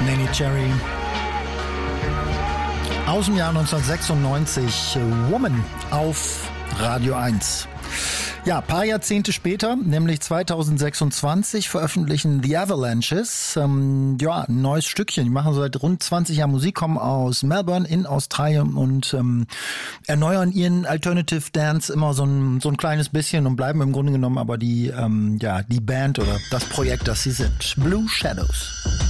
Neneh Cherry. Aus dem Jahr 1996, Woman auf Radio 1. Ja, ein paar Jahrzehnte später, nämlich 2026, veröffentlichen The Avalanches ein neues Stückchen. Die machen seit rund 20 Jahren Musik, kommen aus Melbourne in Australien und erneuern ihren Alternative Dance immer so ein kleines bisschen und bleiben im Grunde genommen aber die Band oder das Projekt, das sie sind. Blue Shadows.